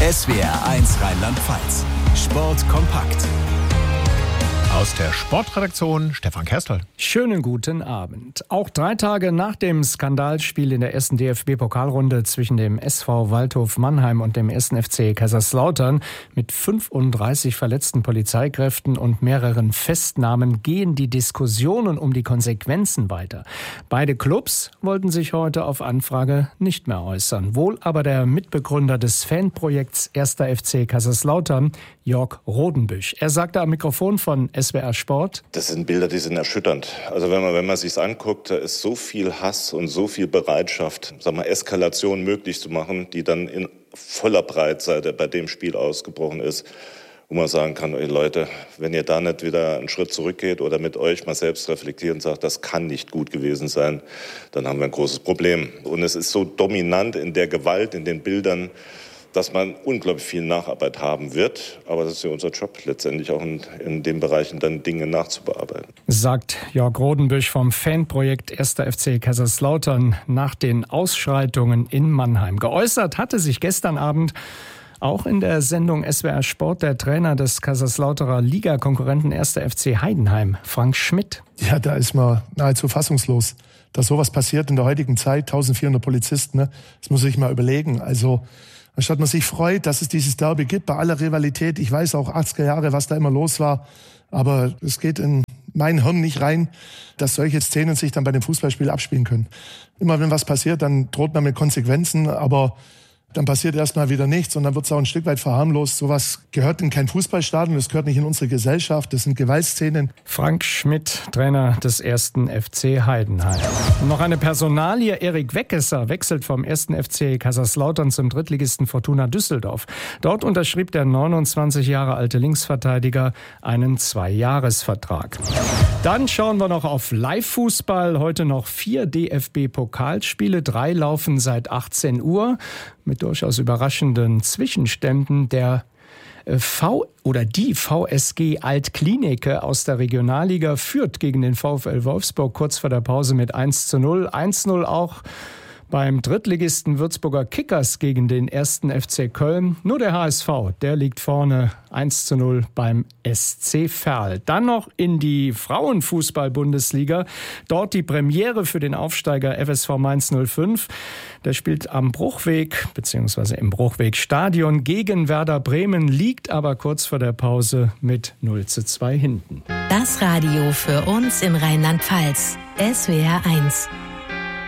SWR1 Rheinland-Pfalz. Sport kompakt. Aus der Sportredaktion Stefan Kerstel. Schönen guten Abend. Auch 3 Tage nach dem Skandalspiel in der ersten DFB-Pokalrunde zwischen dem SV Waldhof Mannheim und dem 1. FC Kaiserslautern mit 35 verletzten Polizeikräften und mehreren Festnahmen gehen die Diskussionen um die Konsequenzen weiter. Beide Clubs wollten sich heute auf Anfrage nicht mehr äußern. Wohl aber der Mitbegründer des Fanprojekts 1. FC Kaiserslautern, Jörg Rodenbüsch. Er sagte am Mikrofon von SWR Sport: Das sind Bilder, die sind erschütternd. Also wenn man sich's anguckt, da ist so viel Hass und so viel Bereitschaft, Eskalation möglich zu machen, die dann in voller Breitseite bei dem Spiel ausgebrochen ist, wo man sagen kann, ey Leute, wenn ihr da nicht wieder einen Schritt zurückgeht oder mit euch mal selbst reflektiert und sagt, das kann nicht gut gewesen sein, dann haben wir ein großes Problem. Und es ist so dominant in der Gewalt, in den Bildern, dass man unglaublich viel Nacharbeit haben wird. Aber das ist ja unser Job, letztendlich auch in den Bereichen dann Dinge nachzubearbeiten. Sagt Jörg Rodenbüsch vom Fanprojekt 1. FC Kaiserslautern nach den Ausschreitungen in Mannheim. Geäußert hatte sich gestern Abend auch in der Sendung SWR Sport der Trainer des Kaiserslauterer Ligakonkurrenten 1. FC Heidenheim, Frank Schmidt. Ja, da ist man nahezu fassungslos, dass sowas passiert in der heutigen Zeit. 1400 Polizisten, ne? Das muss man sich mal überlegen. Also anstatt man sich freut, dass es dieses Derby gibt, bei aller Rivalität, ich weiß auch 80er Jahre, was da immer los war, aber es geht in mein Hirn nicht rein, dass solche Szenen sich dann bei dem Fußballspiel abspielen können. Immer wenn was passiert, dann droht man mit Konsequenzen, aber dann passiert erstmal wieder nichts und dann wird es auch ein Stück weit verharmlost. Sowas gehört in kein Fußballstadion, das gehört nicht in unsere Gesellschaft, das sind Gewaltszenen. Frank Schmidt, Trainer des 1. FC Heidenheim. Und noch eine Personalie: Erik Weckesser wechselt vom 1. FC Kaiserslautern zum Drittligisten Fortuna Düsseldorf. Dort unterschrieb der 29 Jahre alte Linksverteidiger einen 2-Jahres-Vertrag. Dann schauen wir noch auf Live-Fußball. Heute noch 4 DFB-Pokalspiele. 3 laufen seit 18 Uhr. Mit durchaus überraschenden Zwischenständen. Der die VSG Altklinike aus der Regionalliga führt gegen den VfL Wolfsburg kurz vor der Pause mit 1:0. 1:0 auch beim Drittligisten Würzburger Kickers gegen den 1. FC Köln. Nur der HSV, der liegt vorne 1:0 beim SC Verl. Dann noch in die Frauenfußball-Bundesliga. Dort die Premiere für den Aufsteiger FSV Mainz 05. Der spielt am Bruchweg bzw. im Bruchwegstadion gegen Werder Bremen, liegt aber kurz vor der Pause mit 0:2 hinten. Das Radio für uns in Rheinland-Pfalz. SWR1.